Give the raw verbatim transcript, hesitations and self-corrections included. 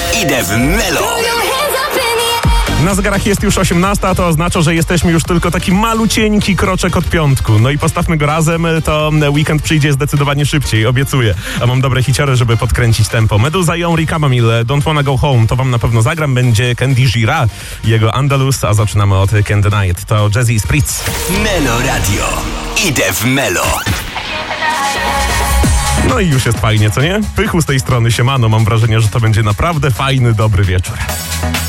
Idę w Melo. Na zegarach jest już osiemnasta, to oznacza, że jesteśmy już tylko taki malucieńki kroczek od piątku. No i postawmy go razem, to weekend przyjdzie zdecydowanie szybciej, obiecuję. A mam dobre hiciory, żeby podkręcić tempo. Meduza i Henri Camamille, Don't Wanna Go Home, to wam na pewno zagram. Będzie Candy Gira, jego Andalus, a zaczynamy od Candy Night. To Jazzy i Spritz. Melo Radio. Idę w Melo. No i już jest fajnie, co nie? Pychu z tej strony, siemano. Mam wrażenie, że to będzie naprawdę fajny, dobry wieczór.